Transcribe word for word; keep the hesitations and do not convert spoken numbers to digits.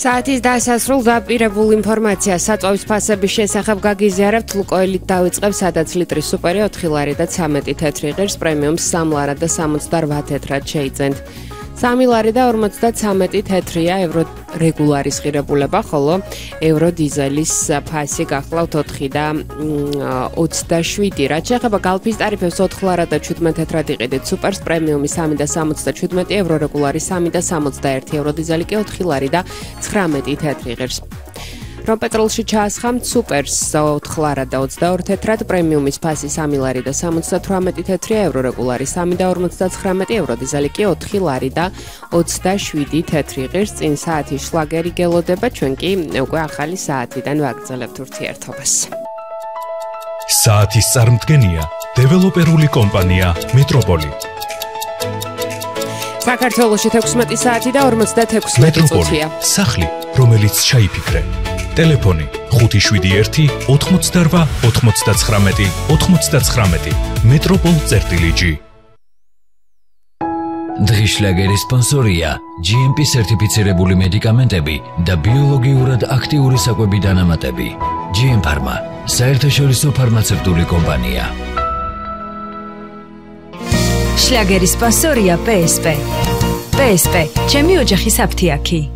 საათის დასასრულ დაპირებულ ინფორმაციას საწვავის ფასების შესახებ გაგიზიარებთ. ლუკოილით დავიწყებ, სადაც ლიტრი სუპერი ოთხი ლარი და ცამეტი თეთრი ღირს, პრემიუმს სამ ლარად და სამოცდარვა თეთრად შეიძენთ. სამი ლარი და ორმოცდაცამეტი თეთრია ევრო რეგულარის ღირებულება, ხოლო ევრო დიზელის ფასი გახლავთ ოთხი და ოცდაშვიდი. რაც შეეხება გალფის ტარიფებს ოთხ ლარად და შვიდმეტ თეთრად იყიდით სუპერს, პრემიუმი სამი და სამოცდაჩვიდმეტი ევრო, რეგულარი სამი და სამოცდაერთი ევრო, დიზელი კი ოთხი ლარი და ცხრამეტი თეთრი ღირს. რომ პეტროლში ჩაასხამთ სუპერს ოთხ ლარად და ოცდაორი თეთრად, პრემიუმის ფასი სამი ლარი და სამოცდათვრამეტი თეთრი ევრო, რეგულარი სამი და ორმოცდაცხრამეტი ევრო, დიზელი კი ოთხი ლარი და ოცდაშვიდი თეთრი ღირს. წინ საათის შლაგერი გელოდება, ჩვენ კი უკვე ახალი საათიდან ვაგრძელებთ ურთიერთობას. საათის წარმდგენია დეველოპერული კომპანია მეტროპოლი. საქართველოში თექვსმეტი საათი და ორმოცდათექვსი წუთია. სახლი, რომელიც ჩაიფიქრე. ტელეფონი ხუთი შვიდი ერთი ოთხმოცდარვა ოთხმოცდაცხრამეტი ოთხმოცდაცხრამეტი მეტროპოლ წერტილი. დღის შლაგერის სპონსორია ჯი ემ პი სერტიფიცირებული მედიკამენტები და ბიოლოგიურად აქტიური საკვები დანამატები. ჯი ემ ფარმა, საერთაშორისო ფარმაცევტული კომპანია. შლაგერის სპონსორია პე ეს პე. პე ეს პე, ჩემი ოჯახის აფთიაქი.